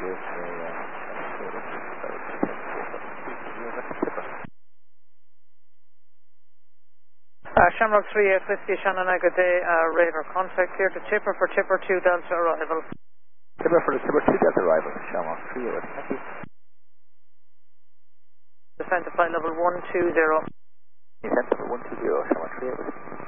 Shamrock 38 Whiskey Shannon, good day. Radar contact here to Tipper for Tipper 2 Delta arrival. Tipper for the Tipper 2 Delta arrival, Shamrock 38. Thank you. Descend to flight level 120. Descent level 120, Shamrock 38.